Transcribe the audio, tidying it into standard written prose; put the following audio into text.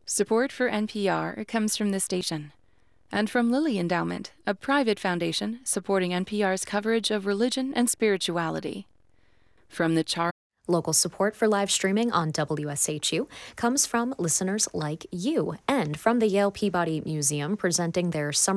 Support for NPR comes from the station and from Lilly Endowment, a private foundation supporting NPR's coverage of religion and spirituality. From the Local support for live streaming on WSHU comes from listeners like you and from the Yale Peabody Museum presenting their summer